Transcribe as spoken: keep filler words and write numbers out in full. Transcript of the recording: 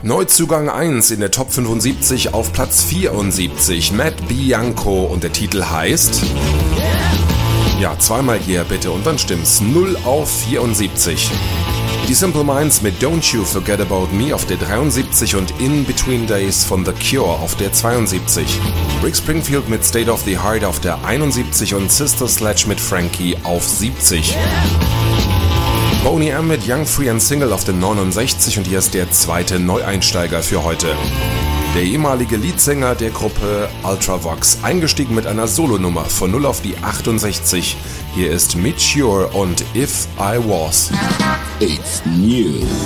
Neuzugang eins in der Top fünfundsiebzig auf Platz vierundsiebzig, Matt Bianco, und der Titel heißt... Ja, zweimal hier bitte und dann stimmt's. null auf vierundsiebzig. Die Simple Minds mit Don't You Forget About Me auf der dreiundsiebzig und In Between Days von The Cure auf der zweiundsiebzig. Rick Springfield mit State of the Heart auf der einundsiebzig und Sister Sledge mit Frankie auf siebzig. Boney M mit Young, Free and Single auf der neunundsechzig und hier ist der zweite Neueinsteiger für heute. Der ehemalige Leadsänger der Gruppe Ultravox, eingestiegen mit einer Solonummer von null auf die achtundsechzig. Hier ist Meteor und If I Was. It's new.